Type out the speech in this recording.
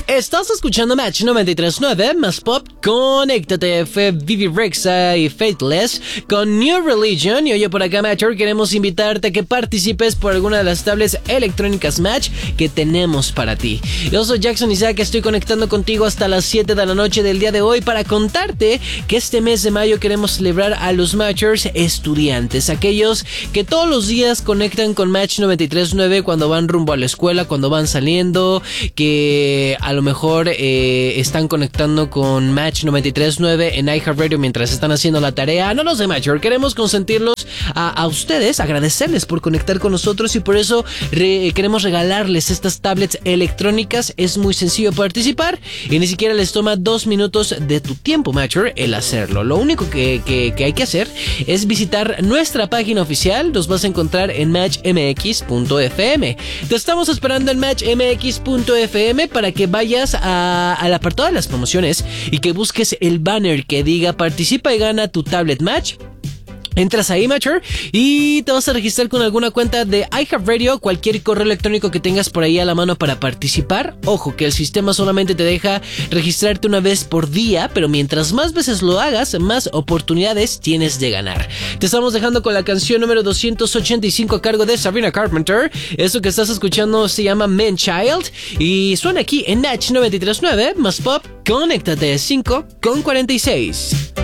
Estás escuchando Match 93.9 más pop. Conéctate. Fue Vivi Rexa y Faithless con New Religion. Y oye, por acá, Matcher, queremos invitarte a que participes por alguna de las tablets electrónicas Match que tenemos para ti. Yo soy Jackson Isaac, estoy conectando contigo hasta las 7 de la noche del día de hoy para contarte que este mes de mayo queremos celebrar a los Matchers estudiantes, aquellos que todos los días conectan con Match 93.9 cuando van rumbo a la escuela, cuando van saliendo, que a lo mejor están conectando con Match 93.9 en iHeartRadio mientras están haciendo la tarea. No los de Matcher, queremos consentirlos a ustedes, agradecerles por conectar con nosotros y por eso queremos regalarles estas tablets electrónicas. Es muy sencillo participar y ni siquiera les toma 2 minutos de tu tiempo, Matcher, el hacerlo. Lo único que hay que hacer es visitar nuestra página oficial. Nos vas a encontrar en matchmx.fm. Te estamos esperando en matchmx.fm para que vayas al apartado de las promociones y que busques el banner que diga participa y gana tu tablet Match. Entras ahí, Matcher, y te vas a registrar con alguna cuenta de iHeartRadio, cualquier correo electrónico que tengas por ahí a la mano para participar. Ojo, que el sistema solamente te deja registrarte una vez por día, pero mientras más veces lo hagas, más oportunidades tienes de ganar. Te estamos dejando con la canción número 285 a cargo de Sabrina Carpenter. Eso que estás escuchando se llama Man Child y suena aquí en Match 93.9 más pop. Conéctate 5:46.